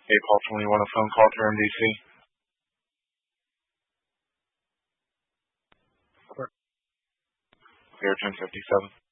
Hey, Paul, from you want a phone call to MDC? Here, 1057.